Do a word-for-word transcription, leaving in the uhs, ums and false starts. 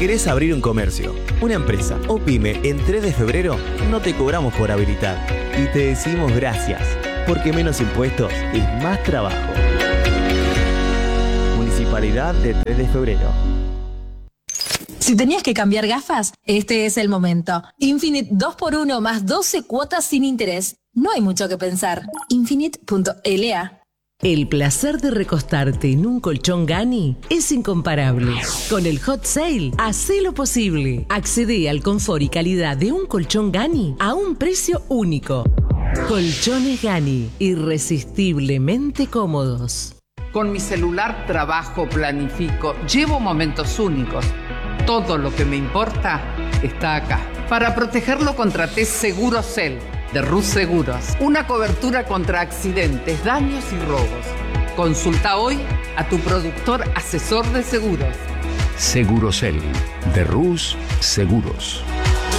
querés abrir un comercio, una empresa o pyme en tres de febrero, no te cobramos por habilitar. Y te decimos gracias, porque menos impuestos es más trabajo. Municipalidad de tres de febrero. Si tenías que cambiar gafas, este es el momento. Infinite dos por uno más doce cuotas sin interés. No hay mucho que pensar. Infinite punto L A. El placer de recostarte en un colchón Gani es incomparable. Con el Hot Sale, hacé lo posible. Accede al confort y calidad de un colchón Gani a un precio único. Colchones Gani, irresistiblemente cómodos. Con mi celular trabajo, planifico, llevo momentos únicos. Todo lo que me importa está acá. Para protegerlo contraté Segurocel de Rus Seguros. Una cobertura contra accidentes, daños y robos. Consulta hoy a tu productor asesor de seguros. Segurocel de Rus Seguros.